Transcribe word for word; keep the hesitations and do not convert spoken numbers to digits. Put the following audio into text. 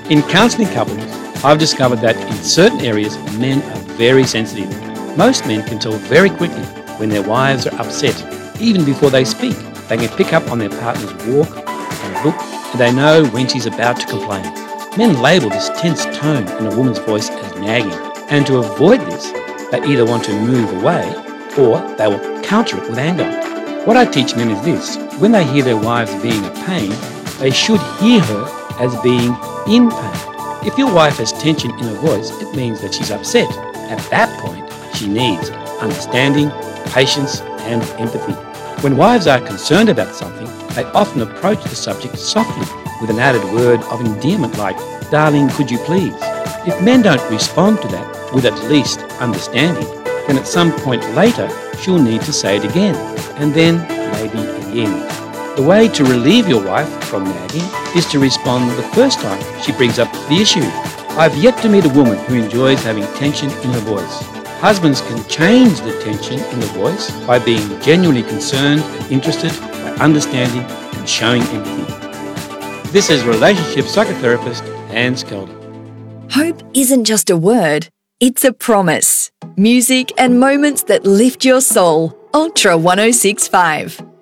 In counselling couples, I've discovered that in certain areas, men are very sensitive. Most men can tell very quickly when their wives are upset, even before they speak. They can pick up on their partner's walk and look, and they know when she's about to complain. Men label this tense tone in a woman's voice as nagging, and to avoid this, they either want to move away or they will counter it with anger. What I teach men is this: when they hear their wives being a pain, they should hear her as being in pain. If your wife has tension in her voice, it means that she's upset. At that point, she needs understanding, patience, and empathy. When wives are concerned about something, they often approach the subject softly with an added word of endearment like, "Darling, could you please?" If men don't respond to that with at least understanding, then at some point later, she'll need to say it again, and then maybe again. The way to relieve your wife from nagging is to respond the first time she brings up the issue. I've yet to meet a woman who enjoys having tension in her voice. Husbands can change the tension in the voice by being genuinely concerned and interested, by understanding and showing empathy. This is relationship psychotherapist Anne Skelder. Hope isn't just a word, it's a promise. Music and moments that lift your soul. Ultra one oh six point five.